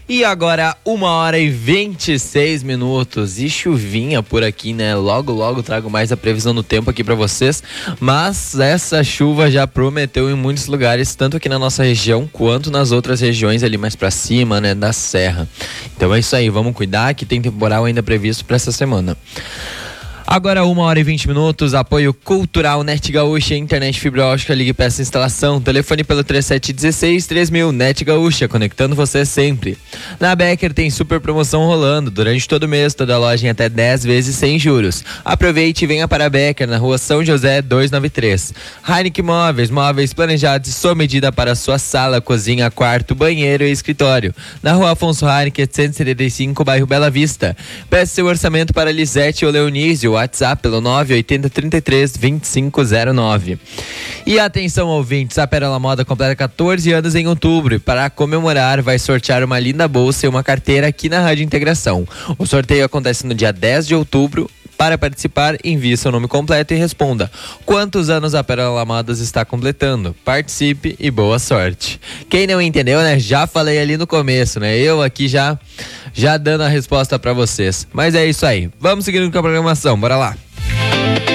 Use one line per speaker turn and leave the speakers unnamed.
E agora, 1h26. E chuvinha por aqui, né? Logo trago mais a previsão do tempo aqui pra vocês. Mas essa chuva já prometeu em muitos lugares, tanto aqui na nossa região, quanto nas outras regiões ali mais pra cima, né? Da serra. Então é isso aí, vamos cuidar que tem temporal ainda previsto pra essa semana. Agora 1h20, apoio cultural Net Gaúcha, internet fibra ótica, ligue para essa instalação, telefone pelo 3716-3000, Net Gaúcha, conectando você sempre. Na Becker tem super promoção rolando, durante todo o mês, toda loja em até 10 vezes sem juros. Aproveite e venha para a Becker, na rua São José 293. Heineken móveis planejados sob medida para sua sala, cozinha, quarto, banheiro e escritório. Na rua Afonso Heineken, 175, bairro Bela Vista. Peça seu orçamento para Lisete ou Leonísio, WhatsApp pelo 98033-2509. E atenção, ouvintes, a Pérola Moda completa 14 anos em outubro e para comemorar vai sortear uma linda bolsa e uma carteira aqui na Rádio Integração. O sorteio acontece no dia 10 de outubro. Para participar, envie seu nome completo e responda quantos anos a Pérola Modas está completando. Participe e boa sorte. Quem não entendeu, né? Já falei ali no começo, né? Eu aqui já dando a resposta para vocês. Mas é isso aí. Vamos seguindo com a programação. Bora lá.